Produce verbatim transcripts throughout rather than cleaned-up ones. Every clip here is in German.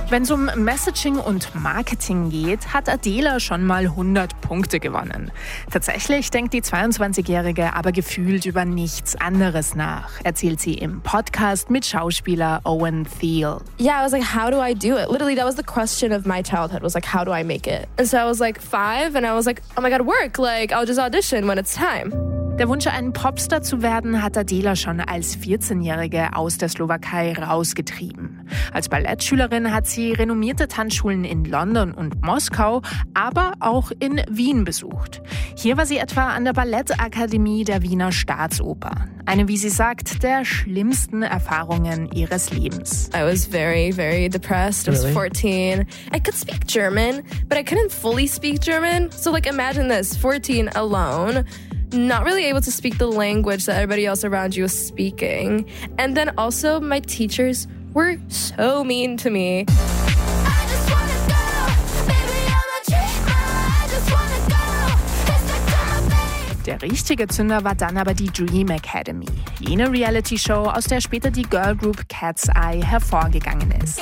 Wenn es um Messaging und Marketing geht, hat Adela schon mal hundert Punkte gewonnen. Tatsächlich denkt die zweiundzwanzigjährige aber gefühlt über nichts anderes nach, erzählt sie im Podcast mit Schauspieler Owen Thiel. Yeah, I was like, how do I do it? Literally, that was the question of my childhood, was like, how do I make it? And so I was like five and I was like, oh my God, work. Like, I'll just audition when it's time. Der Wunsch, ein Popstar zu werden, hat Adela schon als vierzehnjährige aus der Slowakei rausgetrieben. Als Ballettschülerin hat sie renommierte Tanzschulen in London und Moskau, aber auch in Wien besucht. Hier war sie etwa an der Ballettakademie der Wiener Staatsoper. Eine, wie sie sagt, der schlimmsten Erfahrungen ihres Lebens. I was very, very depressed. I was Really? fourteen. I could speak German, but I couldn't fully speak German. So like imagine this, fourteen alone. Not really able to speak the language that everybody else around you is speaking. And then also my teachers were so mean to me. Der richtige Zünder war dann aber die Dream Academy, jene Reality-Show, aus der später die Girlgroup Cat's Eye hervorgegangen ist.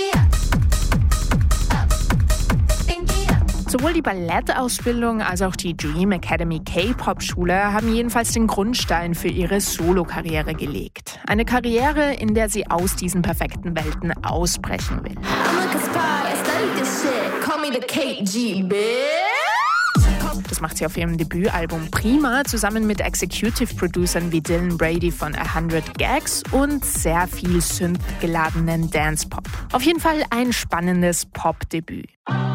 Sowohl die Ballettausbildung als auch die Dream Academy K-Pop-Schule haben jedenfalls den Grundstein für ihre Solokarriere gelegt. Eine Karriere, in der sie aus diesen perfekten Welten ausbrechen will. Das macht sie auf ihrem Debütalbum Prima zusammen mit Executive-Producern wie Dylan Brady von hundert Gags und sehr viel Synth-geladenen Dance-Pop. Auf jeden Fall ein spannendes Pop-Debüt.